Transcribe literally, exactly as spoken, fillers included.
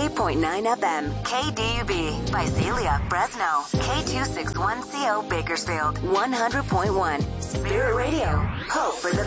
ninety-eight point nine F M, K D U B, Visalia, Fresno, K two sixty-one C O, Bakersfield, one hundred point one, Spirit Radio, hope for the